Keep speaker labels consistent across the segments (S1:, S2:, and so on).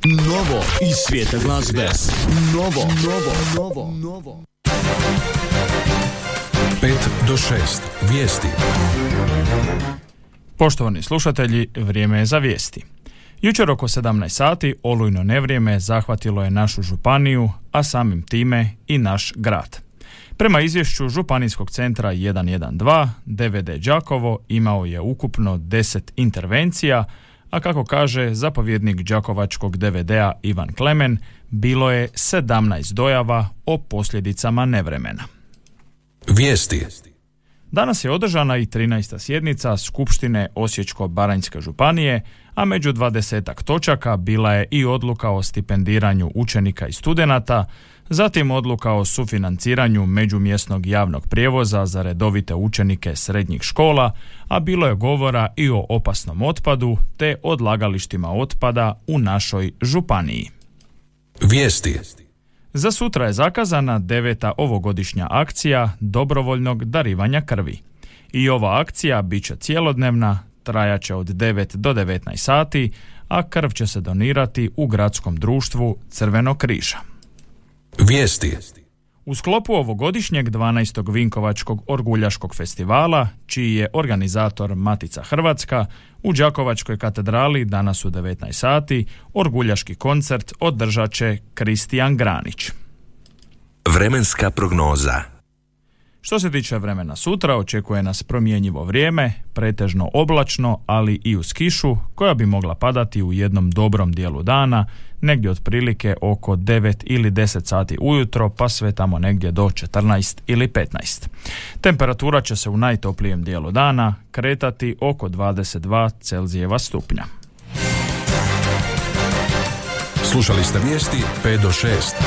S1: Novo iz svijeta glazbe. Novo.
S2: 5 do 6. Vijesti.
S3: Poštovani slušatelji, vrijeme je za vijesti. Jučer oko 17 sati olujno nevrijeme zahvatilo je našu županiju, a samim time i naš grad. Prema izvješću Županijskog centra 112, DVD Đakovo imao je ukupno 10 intervencija, a kako kaže zapovjednik đakovačkog DVD-a Ivan Klemen, bilo je 17 dojava o posljedicama nevremena.
S2: Vijesti.
S3: Danas je održana i 13. sjednica Skupštine Osječko-baranjske županije, a među 20 točaka bila je i odluka o stipendiranju učenika i studenata, zatim odluka o sufinanciranju međumjesnog javnog prijevoza za redovite učenike srednjih škola, a bilo je govora i o opasnom otpadu te odlagalištima otpada u našoj županiji.
S2: Vijesti.
S3: Za sutra je zakazana 9. ovogodišnja akcija dobrovoljnog darivanja krvi. I ova akcija bit će cijelodnevna, trajaće od 9 do 19 sati, a krv će se donirati u gradskom društvu Crvenog križa.
S2: Vijesti.
S3: U sklopu ovogodišnjeg 12. Vinkovačkog orguljaškog festivala, čiji je organizator Matica Hrvatska, u Đakovačkoj katedrali danas u 19 sati orguljaški koncert održat će Kristijan Granić.
S2: Vremenska prognoza.
S3: Što se tiče vremena sutra, očekuje nas promjenjivo vrijeme, pretežno oblačno, ali i uz kišu, koja bi mogla padati u jednom dobrom dijelu dana, negdje otprilike oko 9 ili 10 sati ujutro, pa sve tamo negdje do 14 ili 15. Temperatura će se u najtoplijem dijelu dana kretati oko 22 Celzijeva stupnja.
S2: Slušali ste vijesti 5 do 6.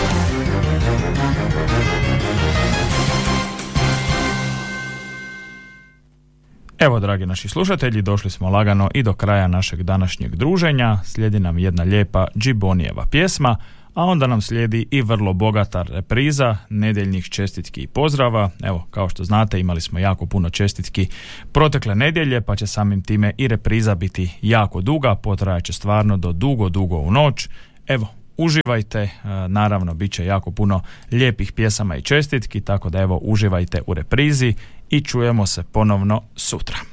S3: Evo, dragi naši slušatelji, došli smo lagano i do kraja našeg današnjeg druženja. Slijedi nam jedna lijepa Džibonijeva pjesma, a onda nam slijedi i vrlo bogata repriza nedjeljnih čestitki i pozdrava. Evo, kao što znate, imali smo jako puno čestitki protekle nedjelje, pa će samim time i repriza biti jako duga, potrajaće stvarno do dugo u noć. Evo, uživajte, naravno bit će jako puno lijepih pjesama i čestitki, tako da evo uživajte u reprizi i čujemo se ponovno sutra.